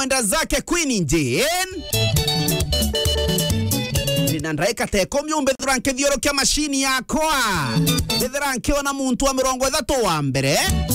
Mwenda zake Queen Jane Ninandraika teko myumbe dhuranke thioro kia mashini yakwa Dhuranke wana muntu wa mirongo ethatu wa mbere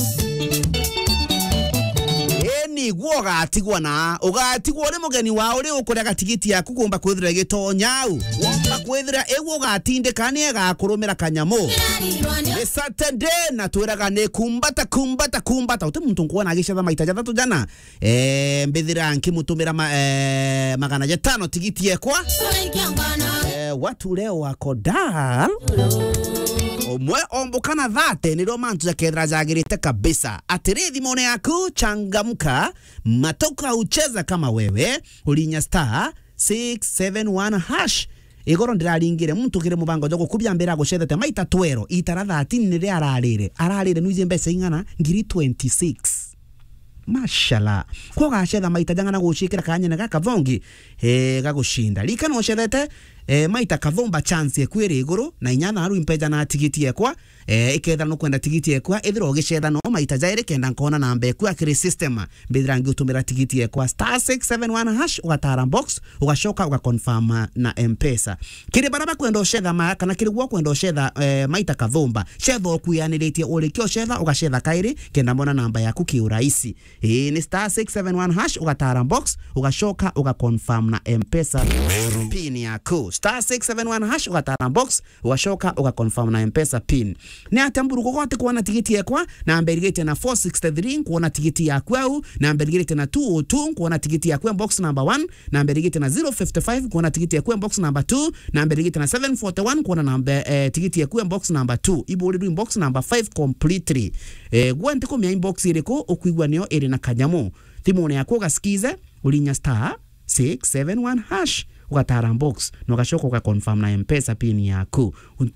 Eni guoga atigwa na ugatigwa uri mugeni wa uri ukuri agatigiti yaku kumba kwithira gitonyau womba kwithira ewo gatindika ni agakurumira kanyamu ni Saturday na twiraga ni kumbata uti muntu ngwana agicetha maita jathatu jana mbithira nkimutumira magana jetano tigiti yakwa watu leo wako dar Omwe ombukana dhate niro mantu za kedra zagirite kabisa Atirithi mone yaku changamuka Matoka ucheza kama wewe Ulinya star 671 hash Igoro ndiraringire mtu kire mubango jogo kubya mbere agoshethete maita twero itara 13 nire ararire nuize mbese ingana ngiri 26 Mashallah kwa gachetha maita jangana gushikira kanyene gakavongi gagushinda lika no shethete maita kavomba chance ekwire iguru na inyana haru impeja na tigiti yakwa iketha no kwenda tigiti yakwa ethiro gichetha no maita jaire kenda nkona namba yakwa kire system mbidrangi utumira tigiti yakwa star 671 hash ugatara box ugashoka ugaconfirm na M-Pesa kire baraba kwenda shetha ma kana kire gwo kwenda shetha maita kavomba shetha okuyaniritie urikio shetha ugashetha kairi kenda mbona namba yaku kiuraisi ni star 671 hash ugatara box ugashoka ugaconfirm na M-Pesa pin yako star 671 hash ugatara box ugashoka ugaconfirm na M-Pesa pin ni atamburu gogote kuona tigiti yakwa na amberigete na 463 kuona tigiti yakwa na amberigete na 202 kuona tigiti yakwa box number 1 na amberigete na 055 kuona tigiti yakwa box number 2 na amberigete na 741 kuona namba tigiti yakwa box number 2 ibori box number 5 completely gwente ko mi inbox ireko okwigwa niyo iri na kanyamu thimone yakwa gasikize ulinya star 671 hash ugatara box no gashoka ugaconfirm na M-Pesa pin yaku